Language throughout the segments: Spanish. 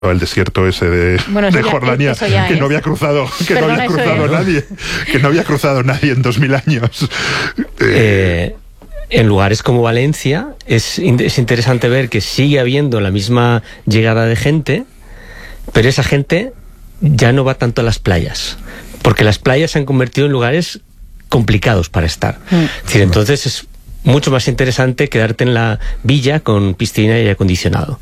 el desierto ese de Jordania, que no había cruzado, nadie en 2000 años. En lugares como Valencia es interesante ver que sigue habiendo la misma llegada de gente, pero esa gente ya no va tanto a las playas, porque las playas se han convertido en lugares complicados para estar. Es decir, entonces es mucho más interesante quedarte en la villa con piscina y aire acondicionado.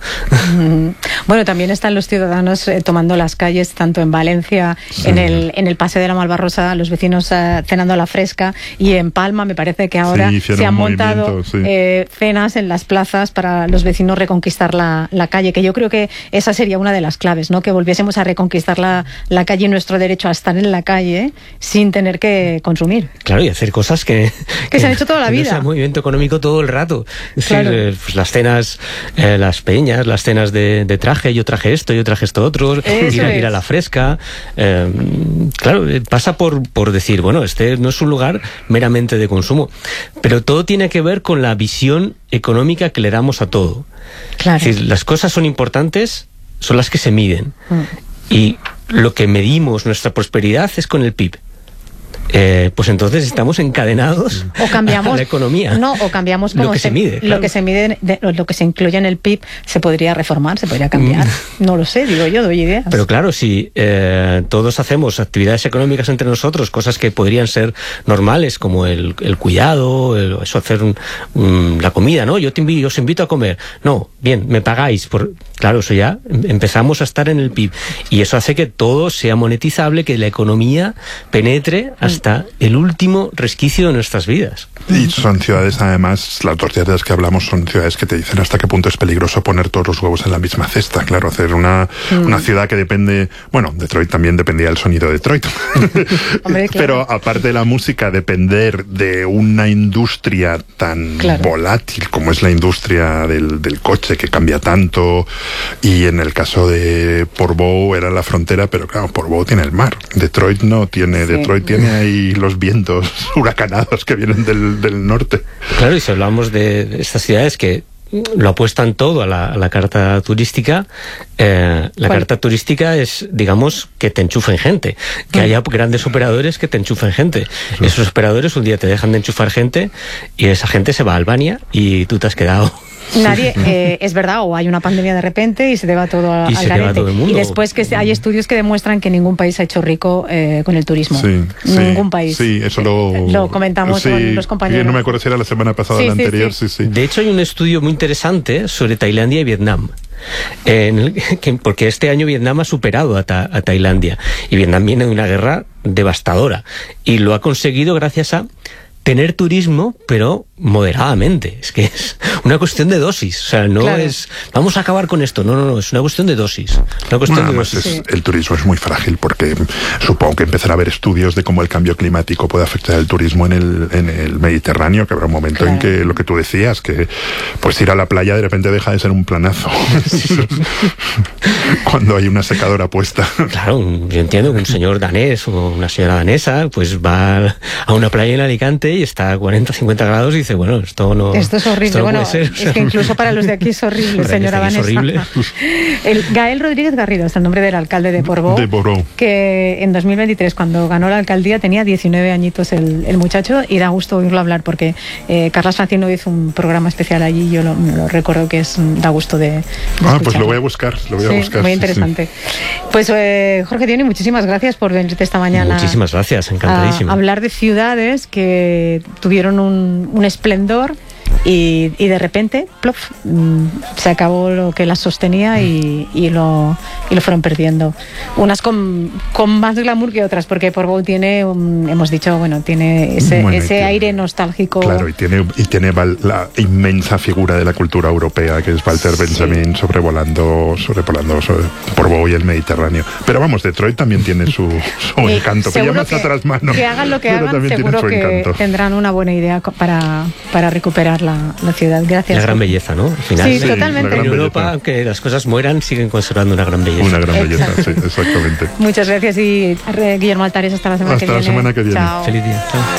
Bueno, también están los ciudadanos tomando las calles, tanto en Valencia, en el Paseo de la Malvarrosa, los vecinos cenando a la fresca, y en Palma me parece que ahora se han montado cenas en las plazas para los vecinos reconquistar la calle, que yo creo que esa sería una de las claves, ¿no? Que volviésemos a reconquistar la calle y nuestro derecho a estar en la calle sin tener que consumir. Claro, y hacer cosas que se han hecho toda la vida. Movimiento económico todo el rato. Claro. Pues las cenas, las peñas, las cenas de traje, yo traje esto otro, ir a la fresca. Claro, pasa por decir, bueno, este no es un lugar meramente de consumo, pero todo tiene que ver con la visión económica que le damos a todo. Claro. Es decir, las cosas son importantes, son las que se miden. Y lo que medimos nuestra prosperidad es con el PIB. Pues entonces estamos encadenados a la economía. No, o cambiamos lo que se mide. Claro. Lo que se mide, lo que se incluye en el PIB se podría reformar, se podría cambiar. No lo sé, digo yo, doy ideas. Pero claro, si todos hacemos actividades económicas entre nosotros, cosas que podrían ser normales, como el cuidado, hacer la comida, ¿no? Yo os invito a comer. No, bien, me pagáis. Claro, eso ya empezamos a estar en el PIB. Y eso hace que todo sea monetizable, que la economía penetre hasta el último resquicio de nuestras vidas. Y son ciudades, además, las dos ciudades que hablamos son ciudades que te dicen hasta qué punto es peligroso poner todos los huevos en la misma cesta. Claro, hacer una ciudad que depende... Bueno, Detroit también dependía del sonido de Detroit. Hombre, claro. Pero aparte de la música, depender de una industria tan volátil como es la industria del coche, que cambia tanto. Y en el caso de Portbou era la frontera, pero claro, Portbou tiene el mar. Detroit no tiene... Detroit tiene ahí los vientos huracanados que vienen del norte. Claro, y si hablamos de estas ciudades que lo apuestan todo a la carta turística, la carta turística es, digamos, que te enchufen gente, que haya grandes operadores que te enchufen gente. Esos operadores un día te dejan de enchufar gente y esa gente se va a Albania y tú te has quedado... Nadie, es verdad, o hay una pandemia de repente y se te va todo al garete. Y después que hay estudios que demuestran que ningún país se ha hecho rico con el turismo. Ningún país. Sí, eso lo comentamos con los compañeros. No me acuerdo si era la semana pasada o la anterior. Sí. De hecho, hay un estudio muy interesante sobre Tailandia y Vietnam. Porque este año Vietnam ha superado a Tailandia. Y Vietnam viene de una guerra devastadora. Y lo ha conseguido gracias a tener turismo, pero moderadamente. Es que es una cuestión de dosis. O sea, no es vamos a acabar con esto. No, es una cuestión de dosis. El turismo es muy frágil, porque supongo que empezará a haber estudios de cómo el cambio climático puede afectar el turismo en el Mediterráneo, que habrá un momento en que lo que tú decías, que pues ir a la playa de repente deja de ser un planazo. Cuando hay una secadora puesta. Claro, yo entiendo que un señor danés o una señora danesa pues va a una playa en Alicante y está a 40, 50 grados y dice, bueno, esto es horrible. Esto no puede ser. Es que incluso para los de aquí es horrible, señora danesa. Es horrible. Gael Rodríguez Garrido es el nombre del alcalde de Portbou, que en 2023, cuando ganó la alcaldía, tenía 19 añitos el muchacho, y da gusto oírlo hablar, porque Carlas Francino hizo un programa especial allí y yo lo recuerdo, que da gusto de pues lo voy a buscar, muy interesante. Pues Jorge Dioni, muchísimas gracias por venirte esta mañana. Muchísimas gracias, encantadísimo. A hablar de ciudades que tuvieron un esplendor y de repente plof, se acabó lo que las sostenía y lo fueron perdiendo. Unas con más glamour que otras, porque Portbou tiene hemos dicho, tiene ese aire nostálgico. Claro, y tiene la inmensa figura de la cultura europea, que es Walter Benjamin, sobrevolando Portbou y el Mediterráneo. Pero vamos, Detroit también tiene su encanto, que ya más atrás mano. Que hagan lo que hagan, seguro que tendrán una buena idea para recuperar la ciudad. Gracias. La gran belleza, ¿no? Al final, sí, totalmente. En Europa, aunque las cosas mueran, siguen conservando una gran belleza. Una gran belleza, sí, exactamente. Muchas gracias, y Guillermo Altares, hasta la semana que viene. Hasta la semana que viene. Chao. Feliz día. Chao.